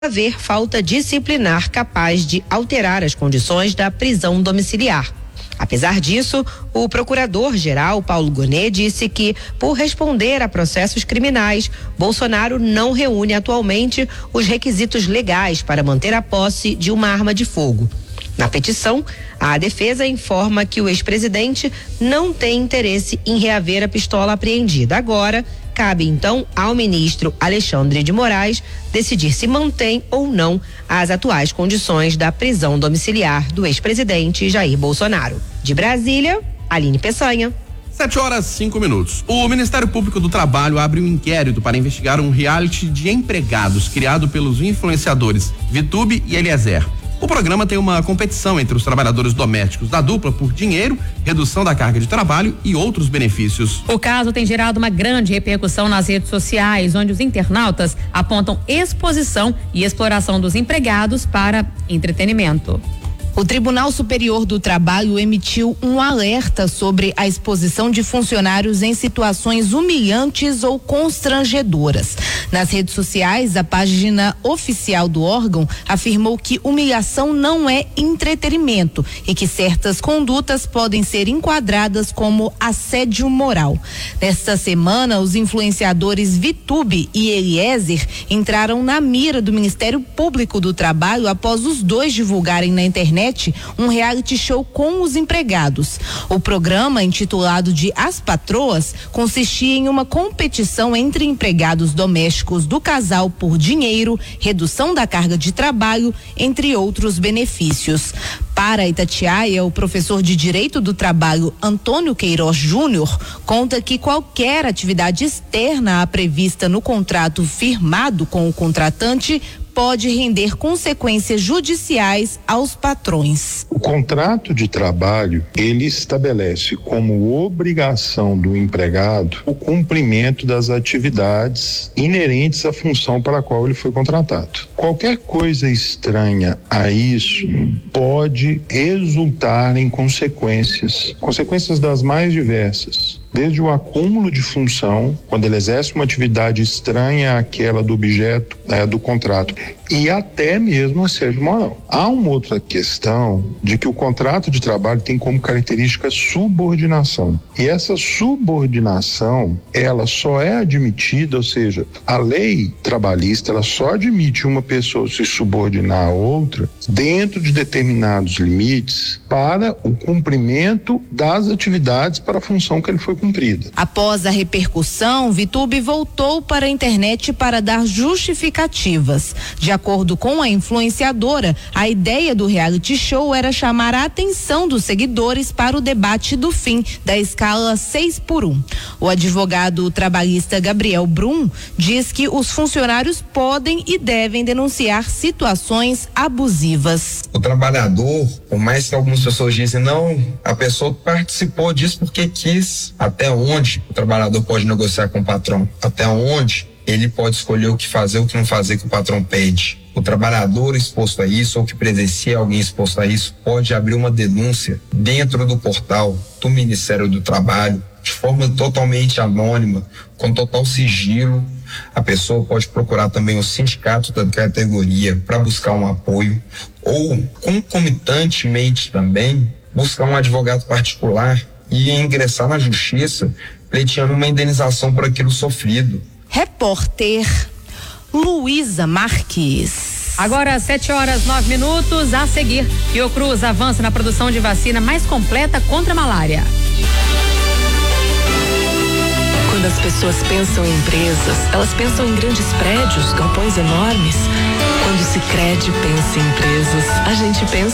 haver falta disciplinar capaz de alterar as condições da prisão domiciliar. Apesar disso, o procurador-geral Paulo Gonet disse que, por responder a processos criminais, Bolsonaro não reúne atualmente os requisitos legais para manter a posse de uma arma de fogo. Na petição, a defesa informa que o ex-presidente não tem interesse em reaver a pistola apreendida. Agora, cabe então ao ministro Alexandre de Moraes decidir se mantém ou não as atuais condições da prisão domiciliar do ex-presidente Jair Bolsonaro. De Brasília, Aline Peçanha. 7h05. O Ministério Público do Trabalho abre um inquérito para investigar um reality de empregados criado pelos influenciadores VTube e Eliezer. O programa tem uma competição entre os trabalhadores domésticos da dupla por dinheiro, redução da carga de trabalho e outros benefícios. O caso tem gerado uma grande repercussão nas redes sociais, onde os internautas apontam exposição e exploração dos empregados para entretenimento. O Tribunal Superior do Trabalho emitiu um alerta sobre a exposição de funcionários em situações humilhantes ou constrangedoras. Nas redes sociais, a página oficial do órgão afirmou que humilhação não é entretenimento e que certas condutas podem ser enquadradas como assédio moral. Nesta semana, os influenciadores VTube e Eliezer entraram na mira do Ministério Público do Trabalho após os dois divulgarem na internet um reality show com os empregados. O programa, intitulado de As Patroas, consistia em uma competição entre empregados domésticos do casal por dinheiro, redução da carga de trabalho, entre outros benefícios. Para Itatiaia, o professor de Direito do Trabalho Antônio Queiroz Júnior conta que qualquer atividade externa à prevista no contrato firmado com o contratante pode render consequências judiciais aos patrões. O contrato de trabalho, ele estabelece como obrigação do empregado o cumprimento das atividades inerentes à função para a qual ele foi contratado. Qualquer coisa estranha a isso pode resultar em consequências das mais diversas. Desde o acúmulo de função, quando ele exerce uma atividade estranha àquela do objeto do contrato, e até mesmo assédio moral. Há uma outra questão de que o contrato de trabalho tem como característica subordinação. E essa subordinação, ela só é admitida, ou seja, a lei trabalhista, ela só admite uma pessoa se subordinar a outra dentro de determinados limites para o cumprimento das atividades para a função que ele foi cumprida. Após a repercussão, VTube voltou para a internet para dar justificativas. De acordo com a influenciadora, a ideia do reality show era chamar a atenção dos seguidores para o debate do fim da escala 6x1. O advogado trabalhista Gabriel Brum diz que os funcionários podem e devem denunciar situações abusivas. O trabalhador, por mais que algumas pessoas dizem não, a pessoa participou disso porque quis. Até onde o trabalhador pode negociar com o patrão? Até onde ele pode escolher o que fazer, o que não fazer que o patrão pede? O trabalhador exposto a isso ou que presencia alguém exposto a isso pode abrir uma denúncia dentro do portal do Ministério do Trabalho, de forma totalmente anônima, com total sigilo. A pessoa pode procurar também o sindicato da categoria para buscar um apoio ou, concomitantemente também, buscar um advogado particular e ingressar na justiça pleiteando uma indenização por aquilo sofrido. Repórter Luísa Marques. Agora 7h09. A seguir, Fiocruz avança na produção de vacina mais completa contra a malária. Quando as pessoas pensam em empresas, elas pensam em grandes prédios, galpões enormes. Quando o Sicredi pensa em empresas, a gente pensa